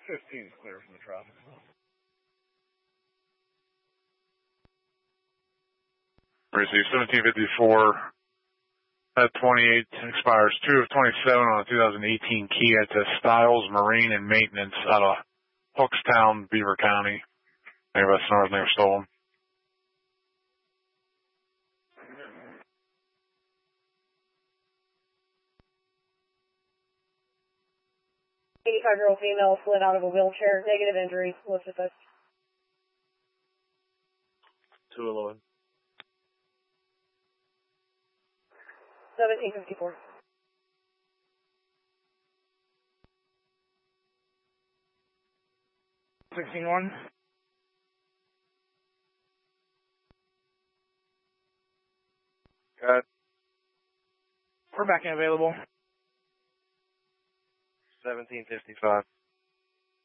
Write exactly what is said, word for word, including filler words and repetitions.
fifteen is clear from the traffic. Receive seventeen fifty-four at twenty-eight expires two of twenty-seven on a two thousand eighteen Kia to Styles Marine and Maintenance out of Hookstown, Beaver County. Anybody snores never stolen. eighty-five-year-old female slid out of a wheelchair. Negative injuries. What's with this? Two eleven. seventeen fifty-four. sixteen one. Got. We're back in available. seventeen fifty-five.